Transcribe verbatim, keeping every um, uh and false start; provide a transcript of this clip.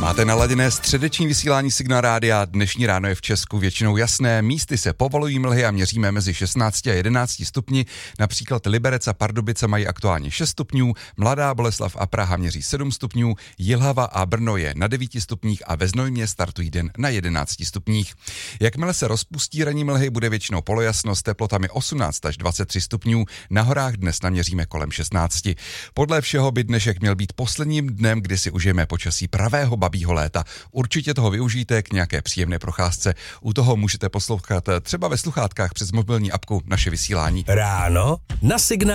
Máte naladěné středeční vysílání Signál Rádia. Dnešní ráno je v Česku většinou jasné. Místy se povolují mlhy a měříme mezi šestnácti a jedenácti stupni. Například Liberec a Pardubice mají aktuálně šest stupňů, Mladá Boleslav a Praha měří sedm stupňů, Jihlava a Brno je na devíti stupních a ve Znojmě startují den na jedenácti stupních. Jakmile se rozpustí ranní mlhy, bude většinou polojasno s teplotami osmnáct až dvacet tři stupňů. Na horách dnes naměříme kolem šestnácti. Podle všeho by dnešek měl být posledním dnem, kdy si užijeme počasí pravého babího léta. Určitě toho využijte k nějaké příjemné procházce. U toho můžete poslouchat třeba ve sluchátkách přes mobilní apku naše vysílání. Ráno na Signál.